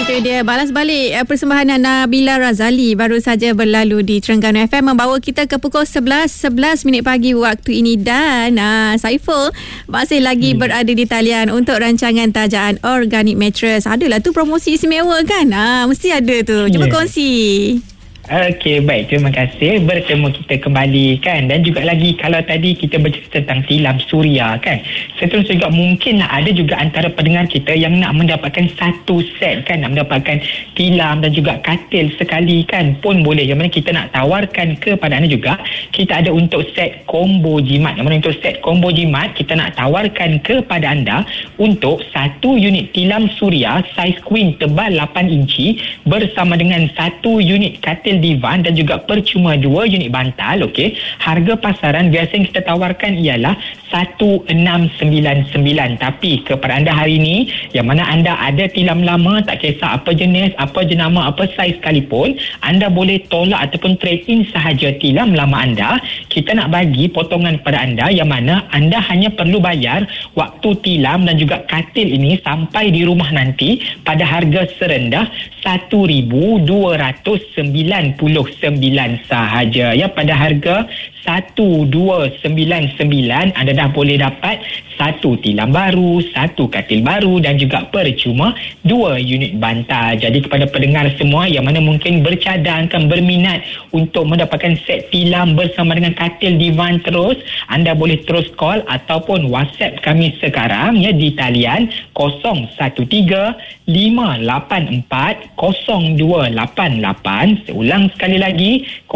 Itu dia balas balik persembahan Nabila Razali baru saja berlalu di Terengganu FM membawa kita ke pukul 11 minit pagi waktu ini dan Saiful masih lagi berada di talian untuk rancangan tajaan organic mattress. Adalah tu promosi istimewa kan? Mesti ada tu. Cuba kongsi. Okey, baik. Terima kasih. Bertemu kita kembali kan. Dan juga lagi kalau tadi kita bercerita tentang tilam suria kan. Seterusnya juga mungkinlah ada juga antara pendengar kita yang nak mendapatkan satu set kan. Nak mendapatkan tilam dan juga katil sekali kan. Pun boleh. Yang mana kita nak tawarkan kepada anda juga. Kita ada untuk set combo jimat. Yang mana untuk set combo jimat kita nak tawarkan kepada anda untuk satu unit tilam suria saiz queen tebal 8 inci bersama dengan satu unit katil divan dan juga percuma 2 unit bantal. Okey, harga pasaran biasa yang kita tawarkan ialah 1699, tapi kepada anda hari ini yang mana anda ada tilam lama, tak kisah apa jenis, apa jenama, apa saiz sekalipun, anda boleh tolak ataupun trade-in sahaja tilam lama anda. Kita nak bagi potongan pada anda yang mana anda hanya perlu bayar waktu tilam dan juga katil ini sampai di rumah nanti pada harga serendah 1299 sahaja ya. Pada harga 1299 anda dah boleh dapat satu tilam baru, satu katil baru dan juga percuma 2 unit bantal. Jadi kepada pendengar semua yang mana mungkin bercadang kan, berminat untuk mendapatkan set tilam bersama dengan katil divan terus, anda boleh terus call ataupun WhatsApp kami sekarang ya di talian 013-584-0288. Seulang sekali lagi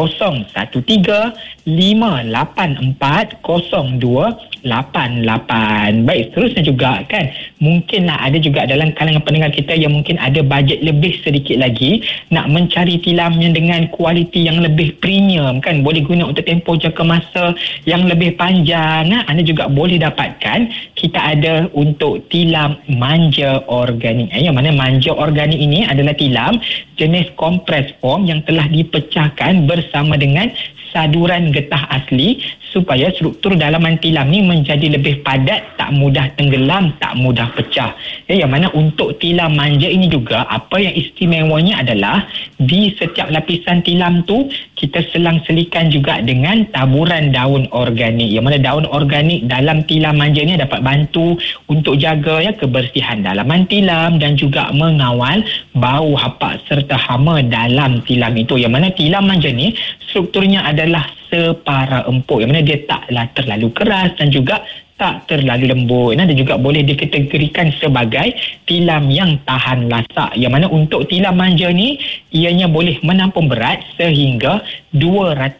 013-584-0288. Baik, seterusnya juga kan, mungkinlah ada juga dalam kalangan pendengar kita yang mungkin ada bajet lebih sedikit lagi nak mencari tilam yang dengan kualiti yang lebih premium kan, boleh guna untuk tempoh jangka masa yang lebih panjang. Anda juga boleh dapatkan kita ada untuk tilam manja organik. Yang mana manja organik ini adalah tilam jenis kompres foam yang telah dipecahkan bersama dengan saduran getah asli supaya struktur dalaman tilam ni menjadi lebih padat, tak mudah tenggelam, tak mudah pecah. Yang mana untuk tilam manja ini juga apa yang istimewanya adalah di setiap lapisan tilam tu kita selang-selikan juga dengan taburan daun organik. Yang mana daun organik dalam tilam manja ni dapat bantu untuk jaga ya kebersihan dalaman tilam dan juga mengawal bau hapak serta hama dalam tilam itu. Yang mana tilam manja ni strukturnya adalah separa empuk, yang mana dia taklah terlalu keras dan juga tak terlalu lembut. Dan juga boleh dikategorikan sebagai tilam yang tahan lasak. Yang mana untuk tilam manja ni ianya boleh menampung berat sehingga 200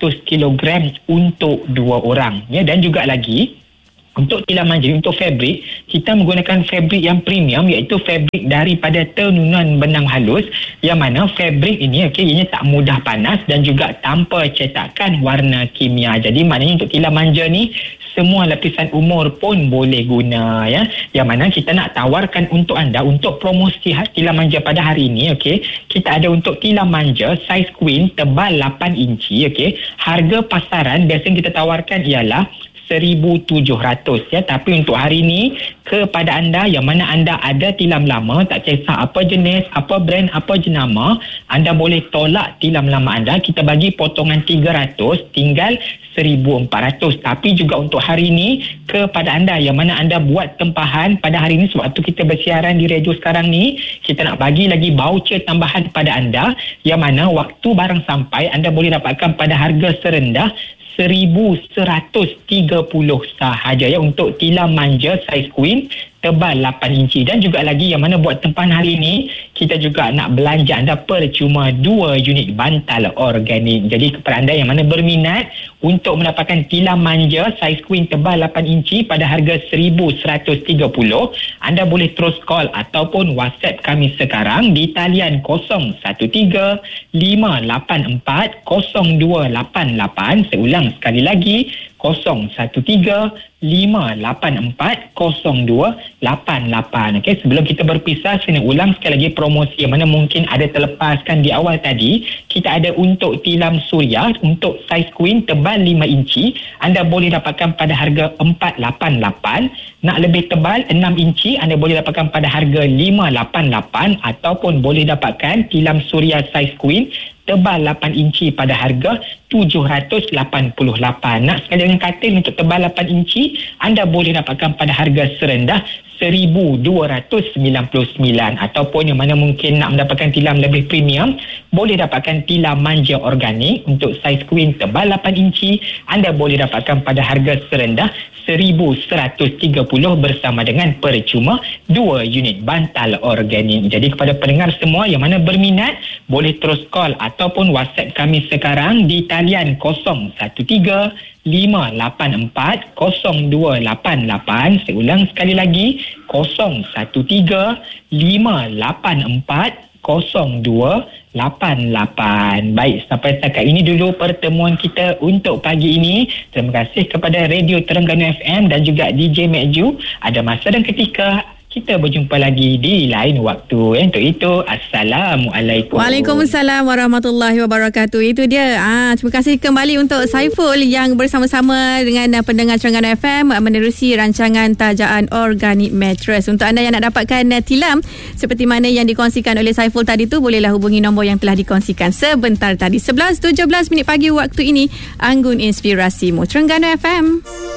kg untuk 2 orang. Ya, dan juga lagi untuk tilam manja, untuk fabrik, kita menggunakan fabrik yang premium iaitu fabrik daripada tenunan benang halus. Yang mana fabrik ini ianya tak mudah panas dan juga tanpa cetakan warna kimia. Jadi maknanya untuk tilam manja ni semua lapisan umur pun boleh guna ya. Yang mana kita nak tawarkan untuk anda untuk promosi tilam manja pada hari ini. Kita ada untuk tilam manja saiz queen tebal 8 inci. Harga pasaran biasa yang kita tawarkan ialah 1,700 ya, tapi untuk hari ini kepada anda yang mana anda ada tilam lama, tak kisah apa jenis, apa brand, apa jenama, anda boleh tolak tilam lama anda, kita bagi potongan 300 tinggal 1,400. Tapi juga untuk hari ini kepada anda yang mana anda buat tempahan pada hari ini, sebab tu kita bersiaran di radio sekarang ni, kita nak bagi lagi voucher tambahan pada anda yang mana waktu barang sampai anda boleh dapatkan pada harga serendah 1,130 sahaja ya untuk tilam manja saiz queen tebal 8 inci. Dan juga lagi yang mana buat tempahan hari ini, kita juga nak belanja anda percuma 2 unit bantal organik. Jadi kepada anda yang mana berminat untuk mendapatkan tilam manja saiz queen tebal 8 inci pada harga 1,130, anda boleh terus call ataupun WhatsApp kami sekarang di talian 013-584-0288. Seulang sekali lagi 013-584-0288. Okey, sebelum kita berpisah, saya nak ulang sekali lagi promosi yang mana mungkin ada terlepaskan di awal tadi. Kita ada untuk tilam suria untuk saiz queen tebal 5 inci, anda boleh dapatkan pada harga 488. Nak lebih tebal 6 inci, anda boleh dapatkan pada harga 588, ataupun boleh dapatkan tilam suria saiz queen tebal 8 inci pada harga 788. Nak sekali dengan katil untuk tebal 8 inci, anda boleh dapatkan pada harga serendah 1,299. Ataupun yang mana mungkin nak mendapatkan tilam lebih premium, boleh dapatkan tilam manja organik untuk saiz queen tebal 8 inci, anda boleh dapatkan pada harga serendah 1,130 bersama dengan percuma 2 unit bantal organik. Jadi kepada pendengar semua yang mana berminat, boleh terus call ataupun WhatsApp kami sekarang di talian 013-584-0288. Saya ulang sekali lagi, 013-584-0288. Baik, sampai setakat ini dulu pertemuan kita untuk pagi ini. Terima kasih kepada Radio Terengganu FM dan juga DJ Mekju. Ada masa dan ketika kita berjumpa lagi di lain waktu. Untuk itu, Assalamualaikum. Waalaikumsalam warahmatullahi wabarakatuh. Itu dia. Terima kasih kembali untuk Saiful yang bersama-sama dengan pendengar Terengganu FM menerusi rancangan Tajaan Organic Mattress. Untuk anda yang nak dapatkan tilam seperti mana yang dikongsikan oleh Saiful tadi tu, bolehlah hubungi nombor yang telah dikongsikan sebentar tadi. 11:17 pagi waktu ini. Anggun Inspirasimu. Terengganu FM.